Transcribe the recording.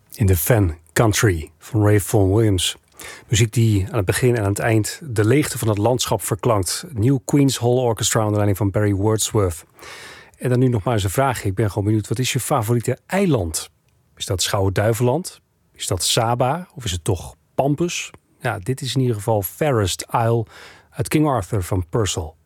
in de Fan Country van Ray Vaughan Williams. Muziek die aan het begin en aan het eind de leegte van het landschap verklankt. New Queen's Hall Orchestra onder leiding van Barry Wordsworth. En dan nu nog maar eens een vraag. Ik ben gewoon benieuwd, wat is je favoriete eiland? Is dat Schouwen-Duiveland? Is dat Saba? Of is het toch Pampus? Ja, dit is in ieder geval Fairest Isle uit King Arthur van Purcell.